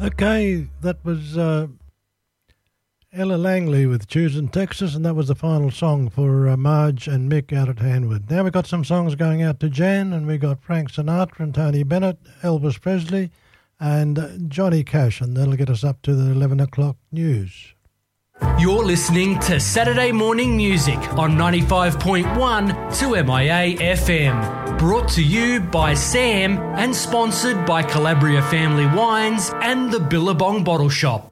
Okay, that was Ella Langley with Choosing Texas, and that was the final song for Marge and Mick out at Hanwood. Now we've got some songs going out to Jan, and we got Frank Sinatra and Tony Bennett, Elvis Presley, and Johnny Cash, and that'll get us up to the 11 o'clock news. You're listening to Saturday Morning Music on 95.1 2MIA FM. Brought to you by Sam and sponsored by Calabria Family Wines and the Billabong Bottle Shop.